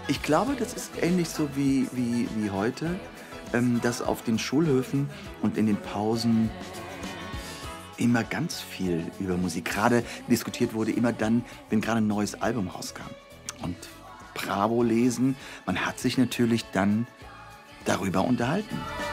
Ich glaube, das ist ähnlich so wie heute, dass auf den Schulhöfen und in den Pausen immer ganz viel über Musik grade diskutiert wurde, immer dann, wenn grade 'n neues Album rauskam. Und Bravo lesen, man hat sich natürlich dann darüber unterhalten.